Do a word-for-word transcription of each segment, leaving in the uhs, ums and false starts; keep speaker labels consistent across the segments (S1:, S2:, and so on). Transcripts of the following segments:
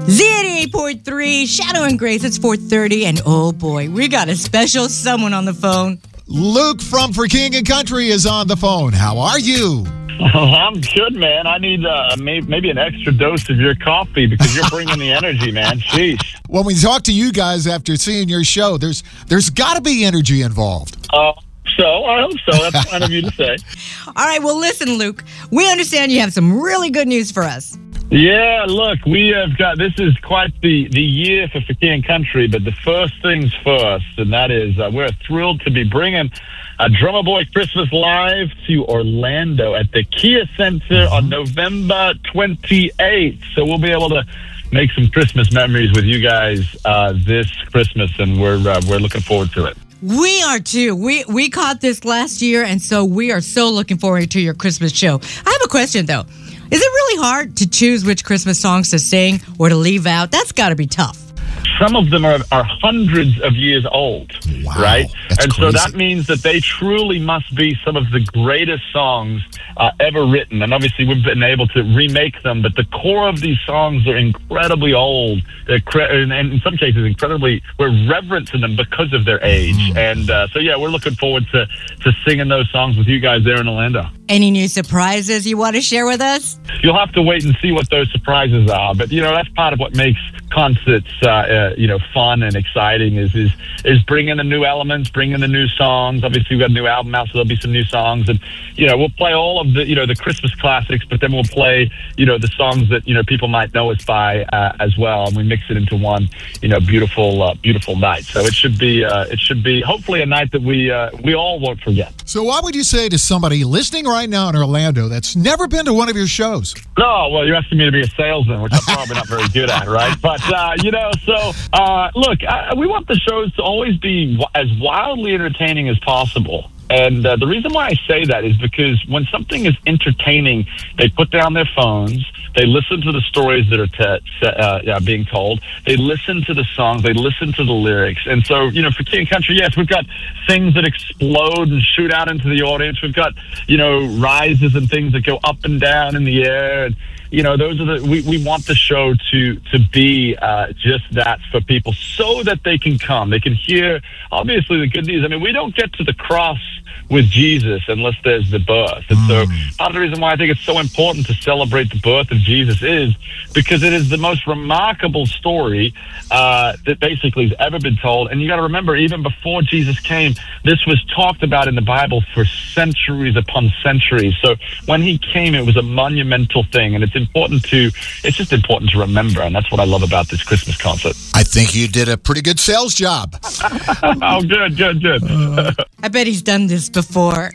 S1: Z eighty-eight point three, Shadow and Grace. It's four thirty, and oh boy, we got a special someone on the phone.
S2: Luke from For King and Country is on the phone. How are you?
S3: I'm good, man. I need uh, maybe an extra dose of your coffee because you're bringing the energy, man. Jeez.
S2: When we talk to you guys after seeing your show, there's there's got to be energy involved.
S3: Uh, so, I hope so. That's kind of you to say.
S1: All right, well, listen, Luke. We understand you have some really good news for us.
S3: Yeah, look, we have got, this is quite the, the year for For King and Country, but the first things first, and that is uh, we're thrilled to be bringing a Drummer Boy Christmas Live to Orlando at the Kia Center on November twenty-eighth. So we'll be able to make some Christmas memories with you guys uh, this Christmas, and we're uh, we're looking forward to it.
S1: We are too. We we caught this last year, and so we are so looking forward to your Christmas show. I have a question, though. Is it really hard to choose which Christmas songs to sing or to leave out? That's got to be tough.
S3: Some of them are, are hundreds of years old,
S2: wow,
S3: right? And
S2: crazy.
S3: So that means that they truly must be some of the greatest songs uh, ever written. And obviously we've been able to remake them, but the core of these songs are incredibly old. They're cre- and in some cases, incredibly, we're reverencing them because of their age. Mm. And uh, so, yeah, we're looking forward to, to singing those songs with you guys there in Orlando.
S1: Any new surprises you want to share with us?
S3: You'll have to wait and see what those surprises are. But, you know, that's part of what makes concerts, uh, uh, you know, fun and exciting is, is is bringing the new elements, bringing the new songs. Obviously, we've got a new album out, so there'll be some new songs. And, you know, we'll play all of the, you know, the Christmas classics, but then we'll play, you know, the songs that, you know, people might know us by uh, as well. And we mix it into one, you know, beautiful, uh, beautiful night. So it should be, uh, it should be hopefully a night that we, uh, we all won't forget.
S2: So what would you say to somebody listening right now in Orlando that's never been to one of your shows?
S3: No, well, you're asking me to be a salesman, which I'm probably not very good at, right? But, uh, you know, so, uh, look, I, we want the shows to always be w- as wildly entertaining as possible. And uh, the reason why I say that is because when something is entertaining, they put down their phones, they listen to the stories that are te- uh, yeah, being told, they listen to the songs, they listen to the lyrics. And so, you know, for King and Country, yes, we've got things that explode and shoot out into the audience. We've got, you know, rises and things that go up and down in the air. And, you know, those are the, we, we want the show to, to be uh, just that for people so that they can come. They can hear, obviously, the good news. I mean, we don't get to the cross with Jesus unless there's the birth. And so part of the reason why I think it's so important to celebrate the birth of Jesus is because it is the most remarkable story uh, that basically has ever been told. And you got to remember, even before Jesus came, this was talked about in the Bible for centuries upon centuries. So when he came, it was a monumental thing. And it's important to, it's just important to remember. And that's what I love about this Christmas concert.
S2: I think you did a pretty good sales job.
S3: Oh, good, good, good.
S2: Uh,
S1: I bet he's done this before.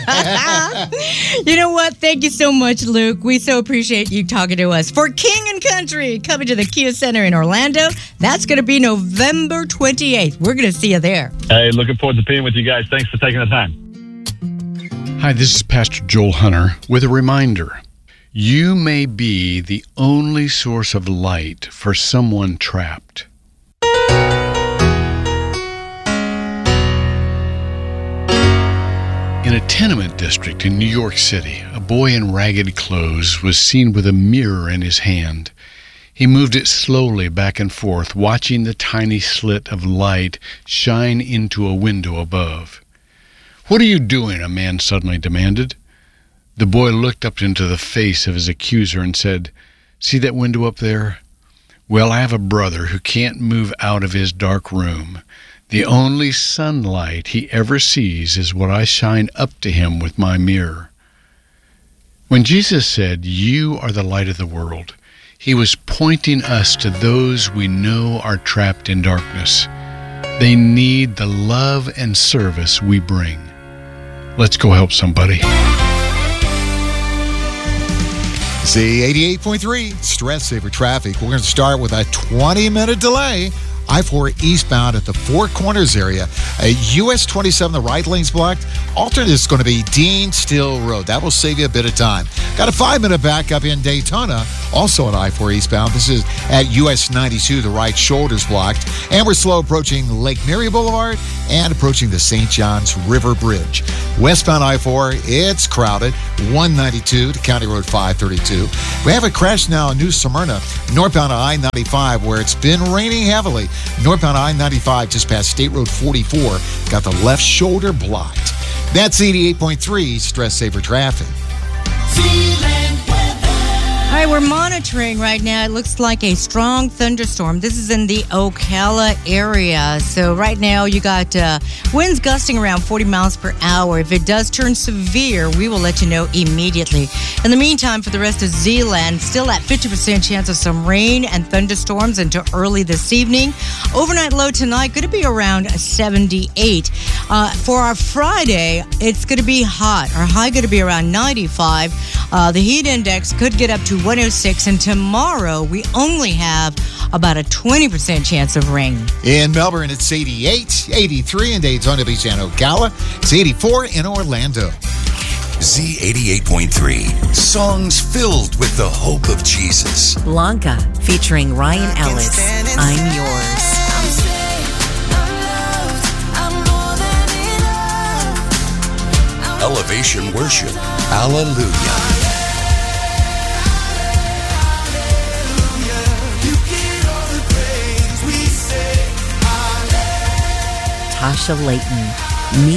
S1: You know what? Thank you so much, Luke. We so appreciate you talking to us. For King and Country, coming to the Kia Center in Orlando. That's going to be November twenty-eighth. We're going to see you there.
S3: Hey, looking forward to being with you guys. Thanks for taking the time.
S4: Hi, this is Pastor Joel Hunter with a reminder. You may be the only source of light for someone trapped. In a tenement district in New York City, a boy in ragged clothes was seen with a mirror in his hand. He moved it slowly back and forth, watching the tiny slit of light shine into a window above. "What are you doing?" a man suddenly demanded. The boy looked up into the face of his accuser and said, "See that window up there? Well, I have a brother who can't move out of his dark room. The only sunlight he ever sees is what I shine up to him with my mirror." When Jesus said, "You are the light of the world," he was pointing us to those we know are trapped in darkness. They need the love and service we bring. Let's go help somebody.
S2: Z eighty-eight point three, Stress Saver Traffic. We're going to start with a twenty-minute delay I four eastbound at the Four Corners area. Uh, U S twenty-seven, the right lane's blocked. Alternate is going to be Dean Still Road. That will save you a bit of time. Got a five-minute backup in Daytona, also at I four eastbound. This is at U S ninety-two, the right shoulder's blocked. And we're slow approaching Lake Erie Boulevard and approaching the Saint Johns River Bridge. Westbound I four, it's crowded. one ninety-two to County Road five thirty-two. We have a crash now in New Smyrna, northbound I ninety-five, where it's been raining heavily. Northbound I ninety-five, just past State Road forty-four, got the left shoulder blocked. That's eighty-eight point three Stress Saver Traffic.
S1: All right, we're monitoring right now. It looks like a strong thunderstorm. This is in the Ocala area. So right now you got uh, winds gusting around forty miles per hour. If it does turn severe, we will let you know immediately. In the meantime, for the rest of Zeeland, still at fifty percent chance of some rain and thunderstorms until early this evening. Overnight low tonight going to be around seventy-eight. Uh, for our Friday, it's going to be hot. Our high going to be around ninety-five. Uh, the heat index could get up to one oh six, and tomorrow we only have about a twenty percent chance of rain.
S2: In Melbourne, it's eighty-eight, eighty-three in Daytona Beach and Ocala. It's eighty-four in Orlando.
S5: Z eighty-eight point three. Songs filled with the hope of Jesus.
S6: Blanca, featuring Ryan Ellis. I'm Yours.
S5: Elevation Worship. Hallelujah.
S6: Tasha Layton. Meet